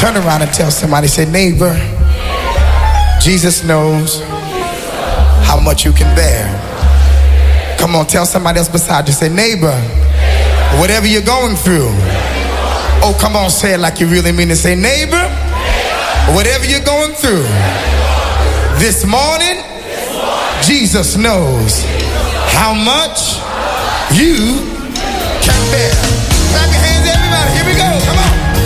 Turn around and tell somebody, say, neighbor, Jesus knows how much you can bear. Come on, tell somebody else beside you, say, neighbor, whatever you're going through. Oh, come on, say it like you really mean it. Say, neighbor, whatever you're going through, this morning, Jesus knows how much you can bear. Clap your hands, everybody. Here we go. Come on.